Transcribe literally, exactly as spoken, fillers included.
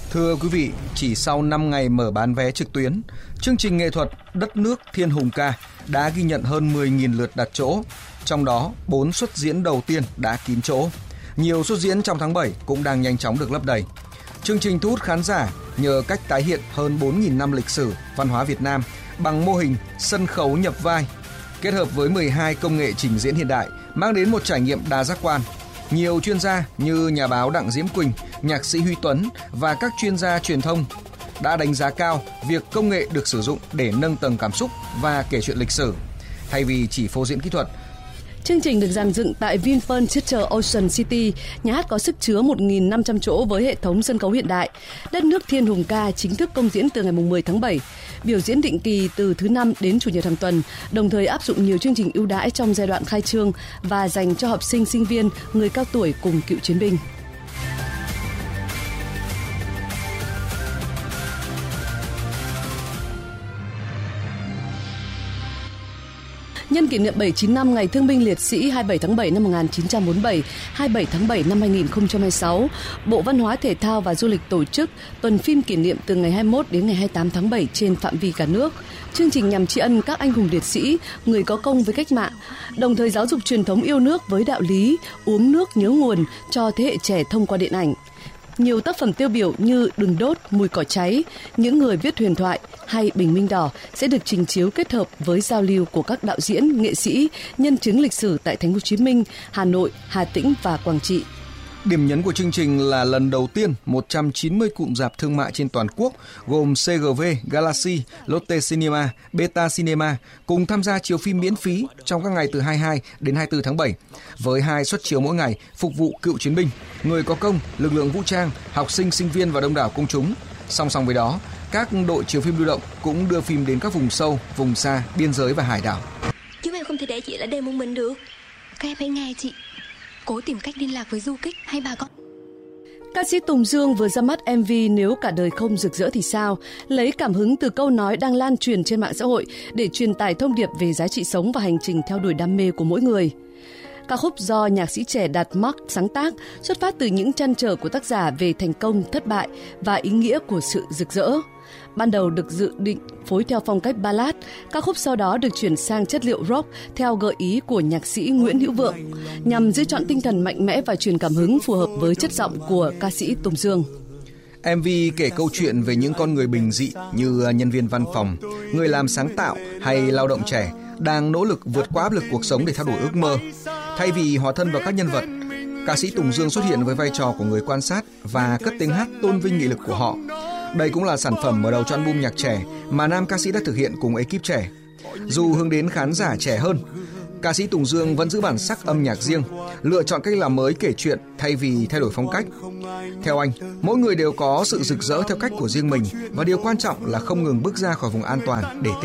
Thưa quý vị, chỉ sau năm ngày mở bán vé trực tuyến, chương trình nghệ thuật Đất nước Thiên Hùng Ca đã ghi nhận hơn mười nghìn lượt đặt chỗ, trong đó bốn suất diễn đầu tiên đã kín chỗ. Nhiều suất diễn trong tháng bảy cũng đang nhanh chóng được lấp đầy. Chương trình thu hút khán giả nhờ cách tái hiện hơn bốn nghìn năm lịch sử văn hóa Việt Nam bằng mô hình sân khấu nhập vai, kết hợp với mười hai công nghệ trình diễn hiện đại, mang đến một trải nghiệm đa giác quan. Nhiều chuyên gia như nhà báo Đặng Diễm Quỳnh, nhạc sĩ Huy Tuấn và các chuyên gia truyền thông đã đánh giá cao việc công nghệ được sử dụng để nâng tầng cảm xúc và kể chuyện lịch sử, thay vì chỉ phô diễn kỹ thuật. Chương trình được dàn dựng tại Vinpearl Theatre Ocean City, nhà hát có sức chứa một nghìn năm trăm chỗ với hệ thống sân khấu hiện đại. Đất nước Thiên Hùng Ca chính thức công diễn từ ngày mười tháng bảy, biểu diễn định kỳ từ thứ năm đến chủ nhật hàng tuần, đồng thời áp dụng nhiều chương trình ưu đãi trong giai đoạn khai trương và dành cho học sinh, sinh viên, người cao tuổi cùng cựu chiến binh. Nhân kỷ niệm bảy mươi chín năm Ngày Thương binh Liệt sĩ hai mươi bảy tháng bảy năm một nghìn chín trăm bốn mươi bảy, hai mươi bảy tháng bảy năm hai nghìn không trăm hai mươi sáu, Bộ Văn hóa Thể thao và Du lịch tổ chức tuần phim kỷ niệm từ ngày hai mươi mốt đến ngày hai mươi tám tháng bảy trên phạm vi cả nước. Chương trình nhằm tri ân các anh hùng liệt sĩ, người có công với cách mạng, đồng thời giáo dục truyền thống yêu nước với đạo lý uống nước nhớ nguồn cho thế hệ trẻ thông qua điện ảnh. Nhiều tác phẩm tiêu biểu như Đừng đốt, Mùi cỏ cháy, Những người viết huyền thoại hay Bình minh đỏ sẽ được trình chiếu kết hợp với giao lưu của các đạo diễn, nghệ sĩ, nhân chứng lịch sử tại Thành phố Hồ Chí Minh, Hà Nội, Hà Tĩnh và Quảng Trị. Điểm nhấn của chương trình là lần đầu tiên một trăm chín mươi cụm rạp thương mại trên toàn quốc gồm xê giê vê, Galaxy, Lotte Cinema, Beta Cinema cùng tham gia chiếu phim miễn phí trong các ngày từ hai mươi hai đến hai mươi tư tháng bảy với hai suất chiếu mỗi ngày phục vụ cựu chiến binh, người có công, lực lượng vũ trang, học sinh, sinh viên và đông đảo công chúng. Song song với đó, các đội chiếu phim lưu động cũng đưa phim đến các vùng sâu, vùng xa, biên giới và hải đảo. Chúng em không thể để chị ở đây một mình được. Các em hãy nghe chị. Cố tìm cách liên lạc với du kích hay bà con. Ca sĩ Tùng Dương vừa ra mắt em vê Nếu cả đời không rực rỡ thì sao, lấy cảm hứng từ câu nói đang lan truyền trên mạng xã hội để truyền tải thông điệp về giá trị sống và hành trình theo đuổi đam mê của mỗi người. Ca khúc do nhạc sĩ trẻ Đạt Mark sáng tác xuất phát từ những trăn trở của tác giả về thành công, thất bại và ý nghĩa của sự rực rỡ. Ban đầu được dự định phối theo phong cách ballad, ca khúc sau đó được chuyển sang chất liệu rock theo gợi ý của nhạc sĩ Nguyễn Hữu Vượng, nhằm giữ trọn tinh thần mạnh mẽ và truyền cảm hứng phù hợp với chất giọng của ca sĩ Tùng Dương. em vê kể câu chuyện về những con người bình dị như nhân viên văn phòng, người làm sáng tạo hay lao động trẻ đang nỗ lực vượt qua áp lực cuộc sống để theo đuổi ước mơ. Thay vì hóa thân vào các nhân vật, ca sĩ Tùng Dương xuất hiện với vai trò của người quan sát và cất tiếng hát tôn vinh nghị lực của họ. Đây cũng là sản phẩm mở đầu cho album nhạc trẻ mà nam ca sĩ đã thực hiện cùng ekip trẻ. Dù hướng đến khán giả trẻ hơn, ca sĩ Tùng Dương vẫn giữ bản sắc âm nhạc riêng, lựa chọn cách làm mới kể chuyện thay vì thay đổi phong cách. Theo anh, mỗi người đều có sự rực rỡ theo cách của riêng mình và điều quan trọng là không ngừng bước ra khỏi vùng an toàn để tiếp